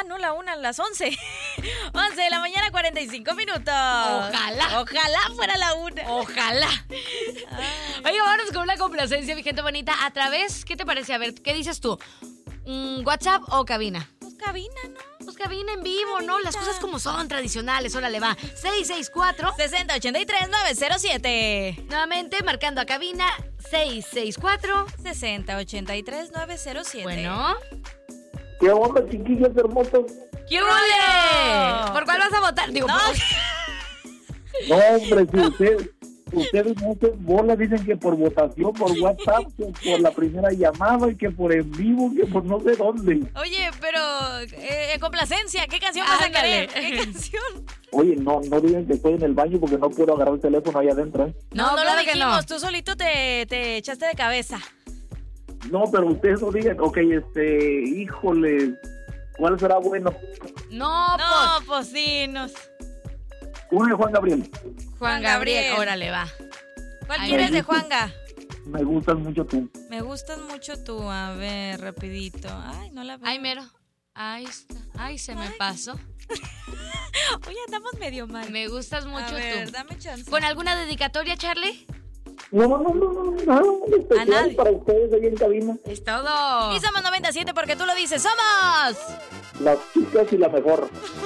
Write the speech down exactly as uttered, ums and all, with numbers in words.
Ah, no, la una, las once. once de la mañana, cuarenta y cinco minutos. Ojalá. Ojalá fuera la una. Ojalá. Oye, vámonos con una complacencia, mi gente bonita. A través, ¿qué te parece? A ver, ¿qué dices tú? Mm, ¿WhatsApp o cabina? Pues cabina, ¿no? Pues cabina en vivo, Cabinita. ¿no? Las cosas como son, tradicionales. Órale, va. seis seis cuatro. sesenta ochenta y tres nueve cero siete. Nuevamente, marcando a cabina. seis seis cuatro. sesenta ochenta y tres nueve cero siete. Bueno. ¿Qué onda, chiquillos hermosos? ¡Qué ole! ¿Por cuál vas a votar? Digo, No. por- No, hombre, si usted, ustedes no hacen bola, dicen que por votación, por WhatsApp, que por la primera llamada y que por en vivo, que por no sé dónde. Oye, pero eh, complacencia, ¿qué canción vas a Ándale. querer? ¿Qué canción? Oye, no, no digan que estoy en el baño porque no puedo agarrar el teléfono ahí adentro, ¿eh? No, no, claro lo que dijimos, no. tú solito te, te echaste de cabeza. No, pero ustedes no digan, ok, este, híjole, ¿cuál será bueno? No, No, pues sí, nos... Uno de Juan Gabriel. pues. Juan Juan Gabriel. Gabriel. Órale, va. ¿Cuál Ay, quieres me de gusta. Juanga? Me gustas mucho tú. Me gustas mucho tú, a ver, rapidito. Ay, no la veo. Ay, mero. Ahí está. Ay, se me Ay. pasó. Oye, andamos medio mal. Me gustas mucho a ver, tú. dame chance. ¿Con alguna dedicatoria, Charlie? No, no, no, no, no, no, especial nadie. para ustedes ahí en cabina. Es todo. Y somos noventa y siete porque tú lo dices, ¡somos! Las chicas y la mejor.